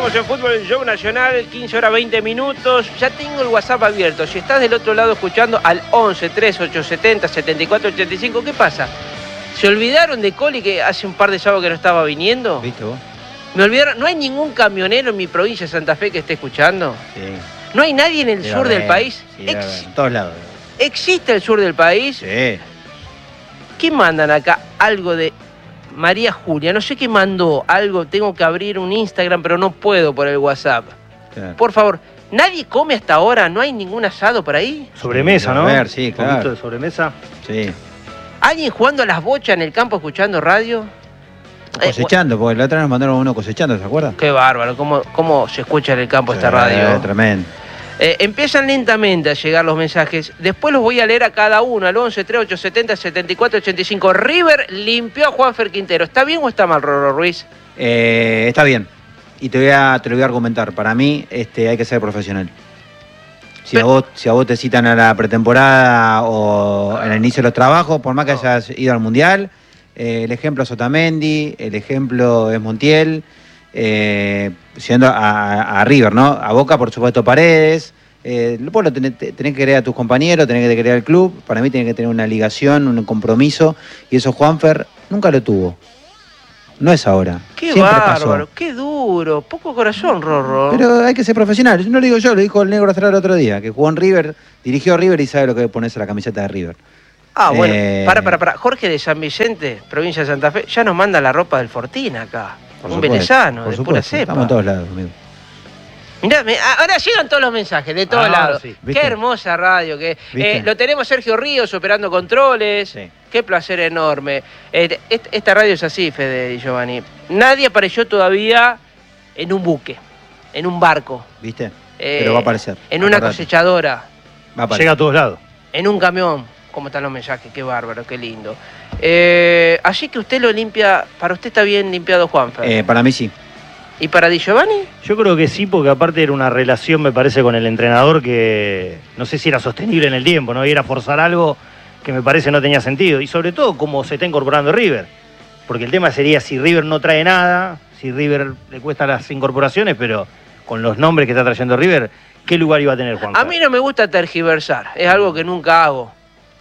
Continuamos en Fútbol el Show Nacional, 15 horas 20 minutos. Ya tengo el WhatsApp abierto. Si estás del otro lado escuchando al 11 3870 7485, ¿qué pasa? ¿Se olvidaron de Coli que hace un par de sábados que no estaba viniendo? ¿Viste vos? Me olvidaron. ¿No hay ningún camionero en mi provincia de Santa Fe que esté escuchando? Sí. ¿No hay nadie en el sur del país? Sí, en todos lados. ¿Existe el sur del país? Sí. ¿Qué mandan acá? Algo de María Julia. No sé qué mandó. Algo, tengo que abrir un Instagram, pero no puedo por el WhatsApp. Claro. Por favor, ¿nadie come hasta ahora? ¿No hay ningún asado por ahí? Sobremesa, ¿no? A ver, sí, claro. Un poquito de sobremesa. Sí. ¿Alguien jugando a las bochas en el campo escuchando radio? Cosechando, porque la otra vez nos mandaron uno cosechando, ¿se acuerdan? Qué bárbaro, cómo se escucha en el campo esta radio. Tremendo. Empiezan lentamente a llegar los mensajes. Después los voy a leer a cada uno, al 11 3870 7485. River limpió a Juanfer Quintero. ¿Está bien o está mal, Rorro Ruiz? Está bien. Y te lo voy a argumentar. Para mí hay que ser profesional. Si a vos te citan a la pretemporada o en el inicio de los trabajos, por más que hayas ido al Mundial, el ejemplo es Otamendi, el ejemplo es Montiel, siendo a River, ¿no? A Boca, por supuesto, Paredes. Vos tenés que querer a tus compañeros, tenés que querer al club. Para mí tiene que tener una ligación, un compromiso. Y eso Juanfer nunca lo tuvo. No es ahora. Qué siempre bárbaro, pasó. qué duro. Poco corazón, Rorro. Pero hay que ser profesional. No lo digo yo, lo dijo el Negro Astral el otro día, que jugó en River, dirigió a River y sabe lo que es ponerse la camiseta de River. Ah, bueno, para. Jorge de San Vicente, provincia de Santa Fe, ya nos manda la ropa del Fortín acá. Un velezano, de pura cepa. Estamos en todos lados, amigo. Mirá, ahora llegan todos los mensajes de todos lados. Sí. Qué hermosa radio. Lo tenemos Sergio Ríos operando controles. Sí. Qué placer enorme. Esta radio es así, Fede y Giovanni. Nadie apareció todavía en un buque, en un barco. ¿Viste? Pero va a aparecer. En una Acordate. cosechadora. Va a aparecer. Llega a todos lados. En un camión. ¿Cómo están los mensajes? Qué bárbaro, qué lindo. Así que usted lo limpia. ¿Para usted está bien limpiado, Juanfer? Para mí sí. ¿Y para Di Giovanni? Yo creo que sí, porque aparte era una relación, me parece, con el entrenador que no sé si era sostenible en el tiempo, ¿no? Y era forzar algo que me parece no tenía sentido. Y sobre todo cómo se está incorporando River. Porque el tema sería si River no trae nada, si River le cuesta las incorporaciones, pero con los nombres que está trayendo River, ¿qué lugar iba a tener Juan? A mí no me gusta tergiversar, es algo que nunca hago.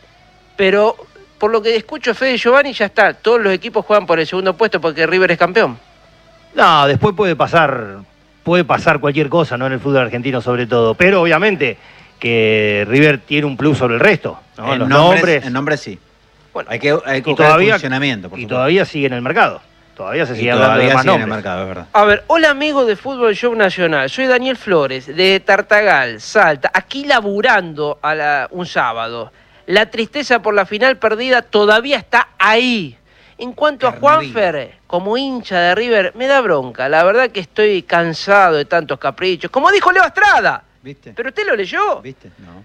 Pero por lo que escucho Fede y Giovanni ya está, todos los equipos juegan por el segundo puesto porque River es campeón. No, después puede pasar cualquier cosa, ¿no? En el fútbol argentino sobre todo. Pero obviamente que River tiene un plus sobre el resto, ¿no? Los nombres. En nombres sí. Bueno, hay que buscar todavía, funcionamiento, por y supuesto. todavía sigue en el mercado. Todavía se Y sigue hablando de más sigue en el nombres. mercado, es verdad. a ver, hola amigos de Fútbol Show Nacional, soy Daniel Flores de Tartagal, Salta, aquí laburando un sábado. La tristeza por la final perdida todavía está ahí. En cuanto a Juanfer, como hincha de River, me da bronca. La verdad que estoy cansado de tantos caprichos. Como dijo Leo Estrada. ¿Viste? ¿Pero usted lo leyó? ¿Viste? No.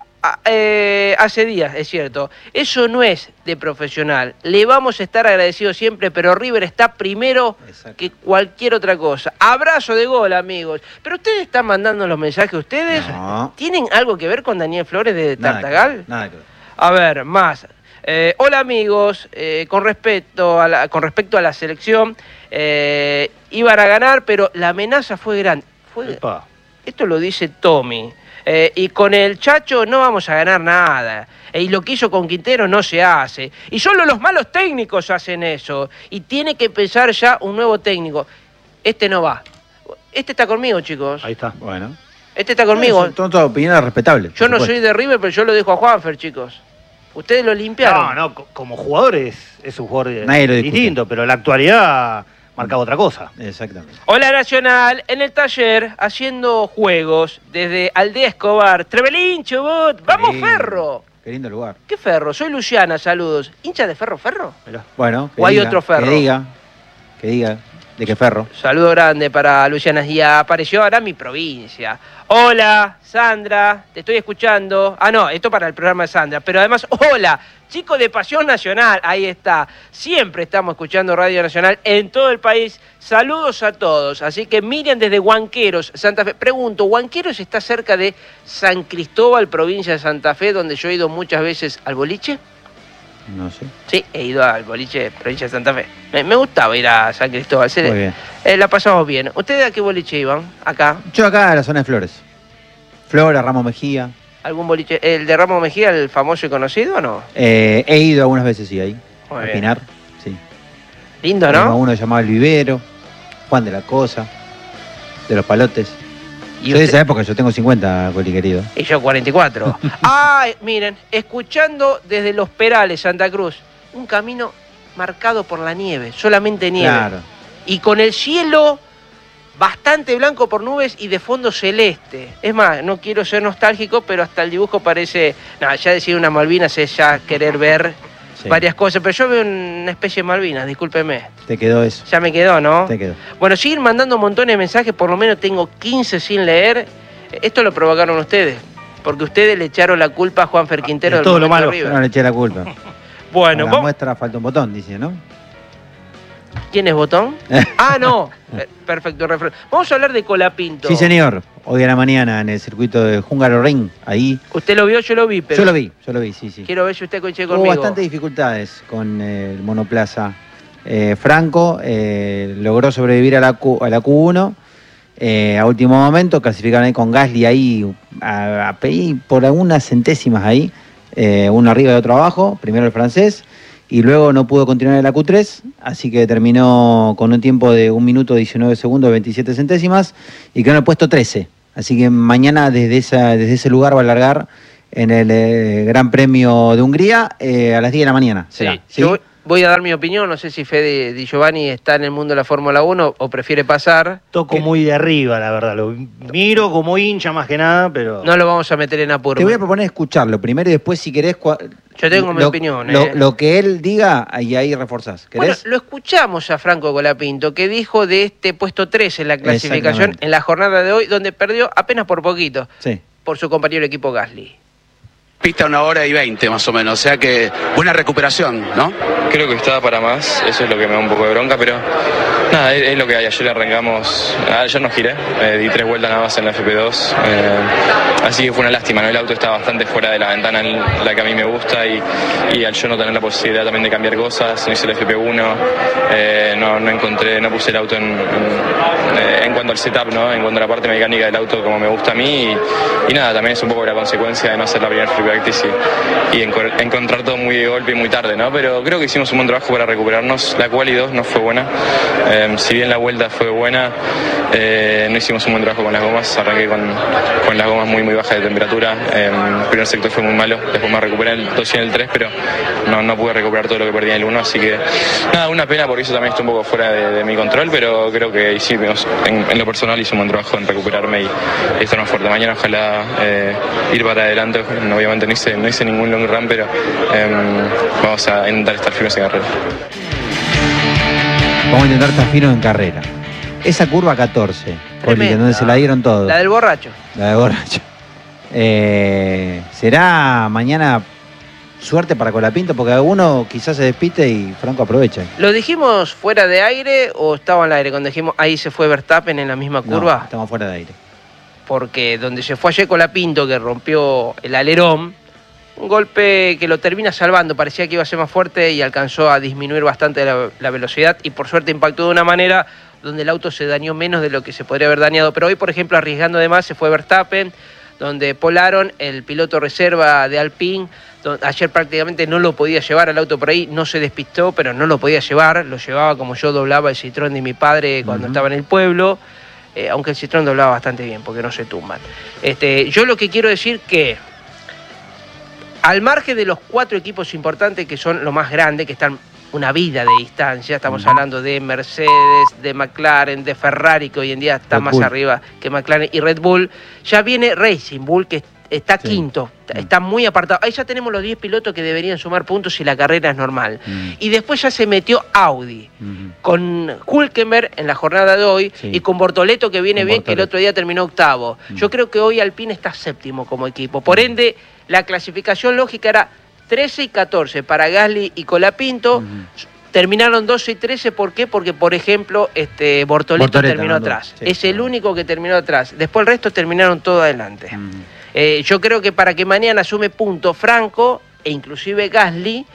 Hace días, es cierto. Eso no es de profesional. Le vamos a estar agradecidos siempre, pero River está primero que cualquier otra cosa. Abrazo de gol, amigos. ¿Pero ustedes están mandando los mensajes ustedes? No. ¿Tienen algo que ver con Daniel Flores de Tartagal? Nada que ver. A ver, más. Hola amigos, con respecto a la selección, iban a ganar, pero la amenaza fue grande. Esto lo dice Tommy. Y con el Chacho no vamos a ganar nada. Y lo que hizo con Quintero no se hace. Y solo los malos técnicos hacen eso. Y tiene que pensar ya un nuevo técnico. Este no va. Este está conmigo, chicos. Ahí está. Bueno. Este está conmigo. Son todas opiniones respetables. Yo no soy de River, pero yo lo dejo a Juanfer, chicos. Ustedes lo limpiaron. No, como jugador es un jugador Nadie lo discute. distinto, pero la actualidad marcaba otra cosa. Exactamente. Hola Nacional, en el taller haciendo juegos desde Aldea Escobar. Trevelín, Chubut, vamos lindo. Ferro. Qué lindo lugar. ¿Qué Ferro? Soy Luciana, saludos. ¿Hincha de Ferro? Mirá. Bueno. ¿O hay otro Ferro? Que diga. ¿De qué Ferro? Saludo grande para Luciana. Y apareció ahora mi provincia. Hola, Sandra, te estoy escuchando. Ah, no, esto para el programa de Sandra. Pero además, hola, chico de Pasión Nacional. Ahí está. Siempre estamos escuchando Radio Nacional en todo el país. Saludos a todos. Así que Miriam desde Huanqueros, Santa Fe. Pregunto, ¿Huanqueros está cerca de San Cristóbal, provincia de Santa Fe, donde yo he ido muchas veces al boliche? No sé. Sí, he ido al boliche provincia de Santa Fe. Me gustaba ir a San Cristóbal. Muy bien. La pasamos bien. ¿Ustedes a qué boliche iban? Acá. Yo acá a la zona de Flores. Flora, Ramos Mejía. ¿Algún boliche? ¿El de Ramos Mejía, el famoso y conocido o no? He ido algunas veces, sí, ahí. Muy A bien. Pinar, sí. Lindo, ¿no? Uno llamado El Vivero, Juan de la Cosa, de los Palotes. ¿Y Soy de usted? esa época, yo tengo 50, Coli querido. Y yo 44. Ah, miren, escuchando desde Los Perales, Santa Cruz, un camino marcado por la nieve, solamente nieve. Claro. Y con el cielo bastante blanco por nubes y de fondo celeste. Es más, no quiero ser nostálgico, pero hasta el dibujo parece... No, ya decir una Malvinas es ya querer ver Sí. varias cosas, pero yo veo una especie de Malvinas, discúlpeme. Te quedó eso. Ya me quedó, ¿no? Te quedó. Bueno, siguen mandando montones de mensajes, por lo menos tengo 15 sin leer. Esto lo provocaron ustedes, porque ustedes le echaron la culpa a Juanfer Quintero de del todo lo momento malo. de Yo River. no le eché la culpa. Bueno, Con la vos- muestra falta un botón, dice, ¿no? ¿quién es Botón? Ah, no. Perfecto, vamos a hablar de Colapinto. Sí, señor. Hoy a la mañana en el circuito de Húngaro Ring, ahí. Usted lo vio, yo lo vi, pero Yo lo vi, sí, sí. quiero ver si usted coincide Hubo conmigo. bastantes dificultades con el monoplaza. Franco logró sobrevivir a la Q1. A último momento clasificaron ahí con Gasly ahí por algunas centésimas ahí, uno arriba y otro abajo, primero el francés, y luego no pudo continuar en la Q3, así que terminó con un tiempo de 1 minuto 19 segundos 27 centésimas y quedó en el puesto 13. Así que mañana desde ese lugar va a largar en el Gran Premio de Hungría a las 10 de la mañana. Sí, será, ¿sí? yo voy a dar mi opinión, no sé si Fede Di Giovanni está en el mundo de la Fórmula 1 o prefiere pasar. Toco muy de arriba, la verdad. Lo miro como hincha más que nada, pero... No lo vamos a meter en apuro. Te voy a proponer escucharlo primero y después, si querés... Yo tengo mi opinión. Lo que él diga, y ahí reforzás. Bueno, ¿Querés? lo escuchamos a Franco Colapinto, que dijo de este puesto 13 en la clasificación Exactamente. en la jornada de hoy, donde perdió apenas por poquito Sí. por su compañero de equipo Gasly. Pista 1 hora y 20 más o menos, o sea que buena recuperación, ¿no? Creo que estaba para más, eso es lo que me da un poco de bronca, pero nada, es lo que hay. Ayer arrancamos, ayer no giré, di 3 vueltas nada más en la FP2, así que fue una lástima, ¿no? El auto estaba bastante fuera de la ventana en la que a mí me gusta y al yo no tener la posibilidad también de cambiar cosas, no hice la FP1, no puse el auto en cuanto al setup, ¿no? En cuanto a la parte mecánica del auto como me gusta a mí y nada, también es un poco la consecuencia de no hacer la primera free practice y encontrar todo muy de golpe y muy tarde, ¿no? Pero creo que hicimos un buen trabajo para recuperarnos. La quali 2 no fue buena, si bien la vuelta fue buena, no hicimos un buen trabajo con las gomas. Arranqué con las gomas muy bajas de temperatura. El primer sector fue muy malo, después me recuperé en el 2 y en el 3, pero no pude recuperar todo lo que perdí en el 1, así que nada, una pena, por eso también estoy un poco fuera de mi control, pero creo que hicimos, en lo personal hice un buen trabajo en recuperarme y estar más fuerte. Mañana ojalá ir para adelante. Obviamente no hice ningún long run, pero vamos a intentar estar firmes en carrera. Vamos a intentar estar finos en carrera. Esa curva 14, Oli, donde se la dieron todos. La del borracho. La de borracho. ¿Será mañana suerte para Colapinto? Porque alguno quizás se despiste y Franco aprovecha. ¿Lo dijimos fuera de aire o estaba al aire cuando dijimos ahí se fue Verstappen en la misma curva? No, estamos fuera de aire. Porque donde se fue ayer Colapinto, que rompió el alerón, un golpe que lo termina salvando, parecía que iba a ser más fuerte y alcanzó a disminuir bastante la velocidad y por suerte impactó de una manera donde el auto se dañó menos de lo que se podría haber dañado. Pero hoy, por ejemplo, arriesgando de más, se fue Verstappen, donde Paul Aron, el piloto reserva de Alpine, ayer prácticamente no lo podía llevar al auto por ahí, no se despistó, pero no lo podía llevar, lo llevaba como yo doblaba el Citroën de mi padre cuando estaba en el pueblo. Aunque el Citroën doblaba bastante bien, porque no se tumban. Yo lo que quiero decir que, al margen de los 4 equipos importantes que son los más grandes, que están una vida de distancia, estamos hablando de Mercedes, de McLaren, de Ferrari, que hoy en día está Red más Bull. arriba que McLaren, y Red Bull, ya viene Racing Bull, que está Sí. quinto, está muy apartado. Ahí ya tenemos los 10 pilotos que deberían sumar puntos si la carrera es normal. Y después ya se metió Audi, con Hülkenberg en la jornada de hoy, Sí. y con Bortoleto que viene Con bien, que el Bortoleto. otro día terminó octavo. Yo creo que hoy Alpine está séptimo como equipo. Por ende, la clasificación lógica era 13 y 14 para Gasly y Colapinto. Terminaron 12 y 13, ¿por qué? Porque, por ejemplo, Bortoleto terminó mandó, atrás. sí. Es el único que terminó atrás. Después el resto terminaron todo adelante. Yo creo que para que mañana sume punto Franco e inclusive Gasly,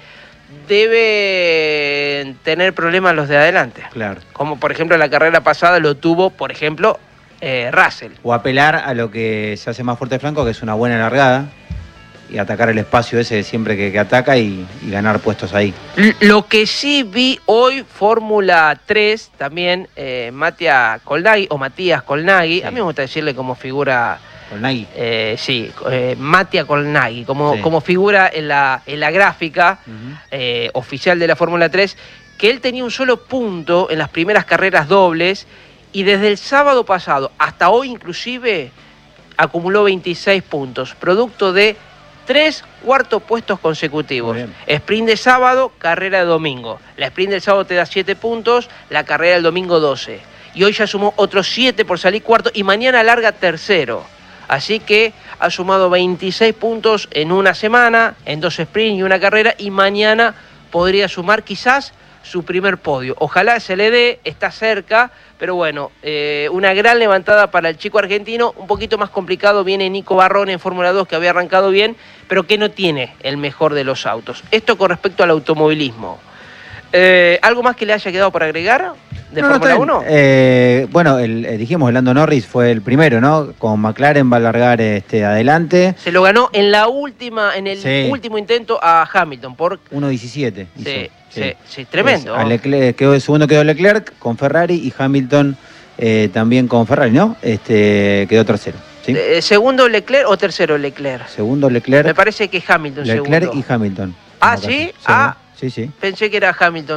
deben tener problemas los de adelante. Claro. Como por ejemplo en la carrera pasada lo tuvo, por ejemplo, Russell. O apelar a lo que se hace más fuerte de Franco, que es una buena largada, y atacar el espacio ese siempre que ataca y ganar puestos ahí. Lo que sí vi hoy, Fórmula 3, también Matías Colnaghi, sí. A mí me gusta decirle como figura... Colnaghi. Sí, Matías Colnaghi, como figura en la gráfica oficial de la Fórmula 3, que él tenía un solo punto en las primeras carreras dobles, y desde el sábado pasado hasta hoy inclusive acumuló 26 puntos, producto de 3 cuartos puestos consecutivos. Sprint de sábado, carrera de domingo. La sprint del sábado te da 7 puntos, la carrera del domingo 12. Y hoy ya sumó otros 7 por salir cuarto y mañana larga tercero. Así que ha sumado 26 puntos en una semana, en 2 sprints y una carrera, y mañana podría sumar quizás su primer podio. Ojalá se le dé, está cerca, pero bueno, una gran levantada para el chico argentino. Un poquito más complicado viene Nico Barrone en Fórmula 2, que había arrancado bien, pero que no tiene el mejor de los autos. Esto con respecto al automovilismo. ¿Algo más que le haya quedado por agregar de Fórmula 1? Bueno, dijimos, Lando Norris fue el primero, ¿no? Con McLaren va a largar adelante. Se lo ganó en el último intento a Hamilton por 1.17. Sí, tremendo. Segundo quedó Leclerc con Ferrari y Hamilton también con Ferrari, ¿no? Quedó tercero. ¿Sí? ¿Segundo Leclerc o tercero Leclerc? Segundo Leclerc. Me parece que Hamilton Leclerc segundo. y Hamilton. ¿Ah, sí? Sí. Pensé que era Hamilton.